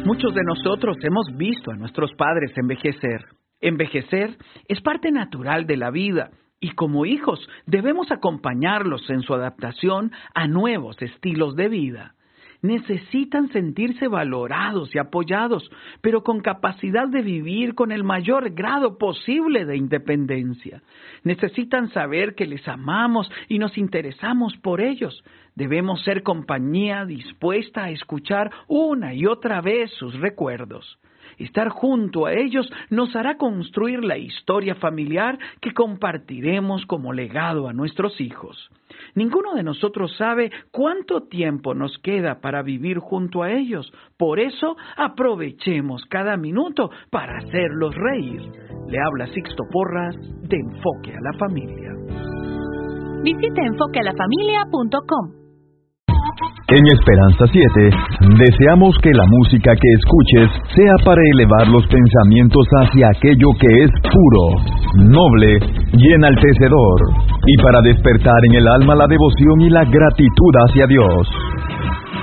Muchos de nosotros hemos visto a nuestros padres envejecer. Envejecer es parte natural de la vida y como hijos debemos acompañarlos en su adaptación a nuevos estilos de vida. Necesitan sentirse valorados y apoyados, pero con capacidad de vivir con el mayor grado posible de independencia. Necesitan saber que les amamos y nos interesamos por ellos. Debemos ser compañía dispuesta a escuchar una y otra vez sus recuerdos. Estar junto a ellos nos hará construir la historia familiar que compartiremos como legado a nuestros hijos. Ninguno de nosotros sabe cuánto tiempo nos queda para vivir junto a ellos. Por eso, aprovechemos cada minuto para hacerlos reír. Le habla Sixto Porras de Enfoque a la Familia. Visite enfoquealafamilia.com. En Esperanza 7, deseamos que la música que escuches sea para elevar los pensamientos hacia aquello que es puro, noble y enaltecedor, y para despertar en el alma la devoción y la gratitud hacia Dios.